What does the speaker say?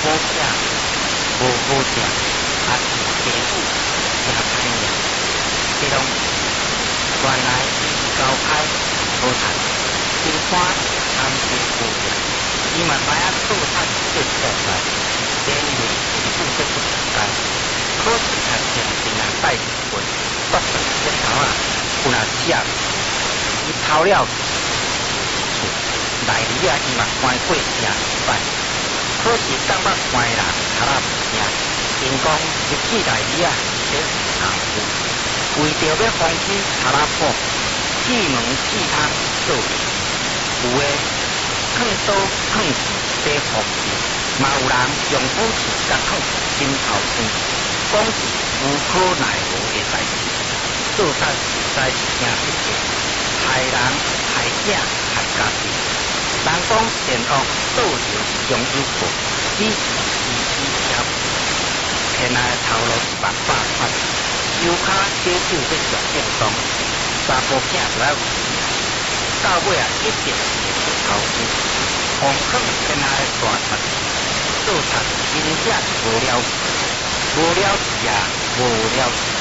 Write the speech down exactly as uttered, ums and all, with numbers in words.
无食无好食，也是父母也歹命。这拢原来高开无趁，心肝贪心无命，伊嘛知影做产做失败，连累父母做不应该。可是读册是人带一份，读册这头啊，有若写，伊偷了厝内里啊，伊嘛关过诚失败。可是当捌关人头仔无声，因讲日子内里啊，这是行富，为着要防止头仔破，气门气汤做面，有诶囥刀囥钱在防治，嘛有人用武器甲囥心头生，讲是无可奈何诶代志。做产实在是惊一惊，害人害囝害家己。人讲善恶倒就是相依过，只是时机巧，骗来头路是万百款，手骹小手在上正当，查甫囝就要有钱，到尾啊一定是会出头天。红粉骗来大贼，做贼真正是无了事，无了事啊，无了事。